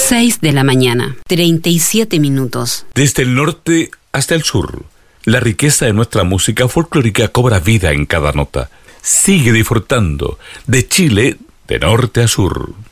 6 de la mañana, 37 minutos. Desde el norte hasta el sur, la riqueza de nuestra música folclórica cobra vida en cada nota. Sigue disfrutando de Chile de norte a sur.